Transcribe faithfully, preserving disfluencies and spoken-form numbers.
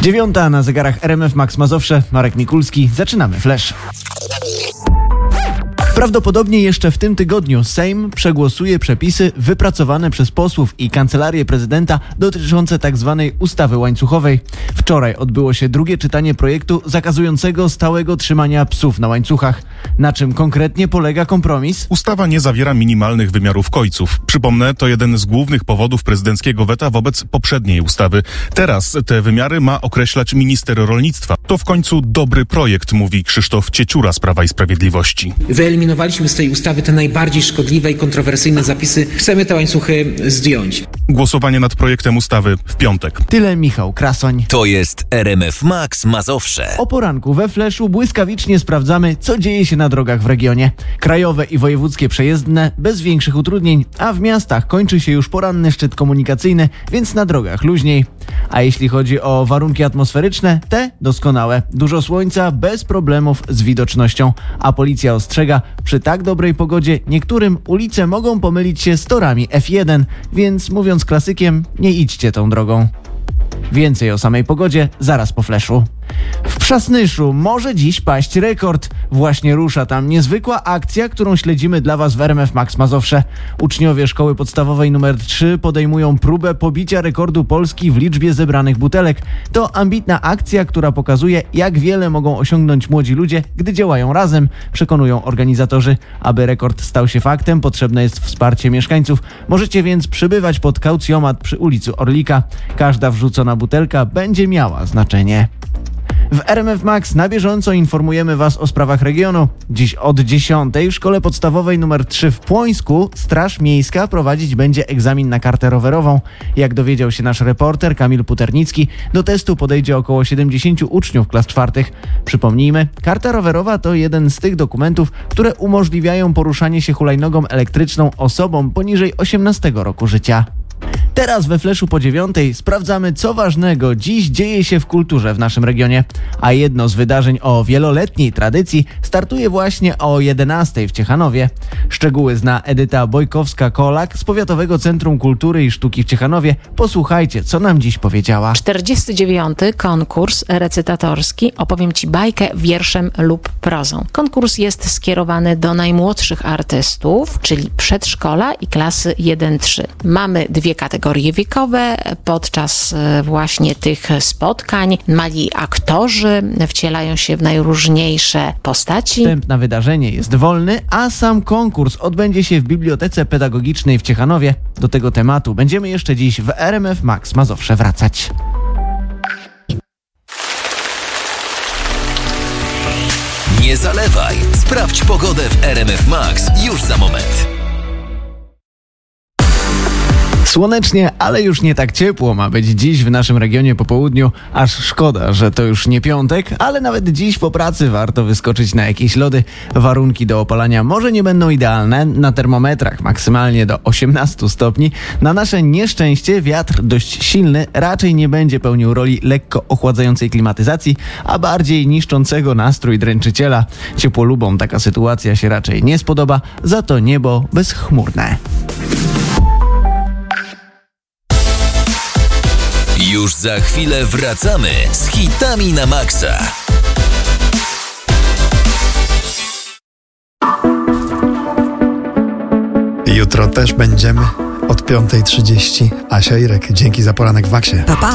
Dziewiąta na zegarach R M F Max Mazowsze. Marek Mikulski. Zaczynamy Flash. Prawdopodobnie jeszcze w tym tygodniu Sejm przegłosuje przepisy wypracowane przez posłów i Kancelarię Prezydenta dotyczące tzw. ustawy łańcuchowej. Wczoraj odbyło się drugie czytanie projektu zakazującego stałego trzymania psów na łańcuchach. Na czym konkretnie polega kompromis? Ustawa nie zawiera minimalnych wymiarów kojców. Przypomnę, to jeden z głównych powodów prezydenckiego weta wobec poprzedniej ustawy. Teraz te wymiary ma określać minister rolnictwa. To w końcu dobry projekt, mówi Krzysztof Cieciura z Prawa i Sprawiedliwości. Wyeliminowaliśmy z tej ustawy te najbardziej szkodliwe i kontrowersyjne zapisy. Chcemy te łańcuchy zdjąć. Głosowanie nad projektem ustawy w piątek. Tyle Michał Krasoń. To jest R M F Max Mazowsze. O poranku we Flashu błyskawicznie sprawdzamy, co dzieje się na drogach w regionie. Krajowe i wojewódzkie przejezdne bez większych utrudnień, a w miastach kończy się już poranny szczyt komunikacyjny, więc na drogach luźniej. A jeśli chodzi o warunki atmosferyczne, te doskonałe. Dużo słońca, bez problemów z widocznością. A policja ostrzega, przy tak dobrej pogodzie niektórym ulice mogą pomylić się z torami F jeden, więc mówiąc klasykiem, nie idźcie tą drogą. Więcej o samej pogodzie zaraz po Flashu. W Przasnyszu może dziś paść rekord. Właśnie rusza tam niezwykła akcja, którą śledzimy dla Was w R M F Max Mazowsze. Uczniowie szkoły podstawowej numer trzy podejmują próbę pobicia rekordu Polski w liczbie zebranych butelek. To ambitna akcja, która pokazuje, jak wiele mogą osiągnąć młodzi ludzie, gdy działają razem, przekonują organizatorzy. Aby rekord stał się faktem, potrzebne jest wsparcie mieszkańców. Możecie więc przybywać pod kaucjomat przy ulicy Orlika. Każda wrzucona butelka będzie miała znaczenie. W R M F Max na bieżąco informujemy Was o sprawach regionu. Dziś od dziesiątej w szkole podstawowej numer trzy w Płońsku Straż Miejska prowadzić będzie egzamin na kartę rowerową. Jak dowiedział się nasz reporter Kamil Puternicki, do testu podejdzie około siedemdziesięciu uczniów klas czwartych. Przypomnijmy, karta rowerowa to jeden z tych dokumentów, które umożliwiają poruszanie się hulajnogą elektryczną osobom poniżej osiemnastego roku życia. Teraz we Flashu po dziewiątej sprawdzamy, co ważnego dziś dzieje się w kulturze w naszym regionie. A jedno z wydarzeń o wieloletniej tradycji startuje właśnie o jedenastej w Ciechanowie. Szczegóły zna Edyta Bojkowska-Kolak z Powiatowego Centrum Kultury i Sztuki w Ciechanowie. Posłuchajcie, co nam dziś powiedziała. czterdziesty dziewiąty konkurs recytatorski Opowiem Ci bajkę wierszem lub prozą. Konkurs jest skierowany do najmłodszych artystów, czyli przedszkola i klasy jeden trzy. Mamy dwie kategorie wiekowe. Podczas właśnie tych spotkań mali aktorzy wcielają się w najróżniejsze postaci. Wstęp na wydarzenie jest wolny, a sam konkurs odbędzie się w Bibliotece Pedagogicznej w Ciechanowie. Do tego tematu będziemy jeszcze dziś w R M F Max Mazowsze wracać. Nie zalewaj. Sprawdź pogodę w R M F Max już za moment. Słonecznie, ale już nie tak ciepło ma być dziś w naszym regionie po południu. Aż szkoda, że to już nie piątek, ale nawet dziś po pracy warto wyskoczyć na jakieś lody. Warunki do opalania może nie będą idealne. Na termometrach maksymalnie do osiemnastu stopni. Na nasze nieszczęście wiatr dość silny raczej nie będzie pełnił roli lekko ochładzającej klimatyzacji, a bardziej niszczącego nastrój dręczyciela. Ciepłolubom taka sytuacja się raczej nie spodoba, za to niebo bezchmurne. Już za chwilę wracamy z hitami na maksa. Jutro też będziemy od piątej trzydzieści. Asia Irek, dzięki za poranek w Maksie. Pa, pa.